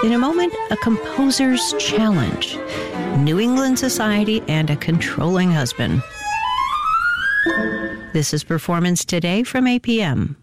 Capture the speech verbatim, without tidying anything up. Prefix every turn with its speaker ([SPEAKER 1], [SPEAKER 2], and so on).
[SPEAKER 1] In a moment, a composer's challenge, New England society, and a controlling husband. This is Performance Today from A P M.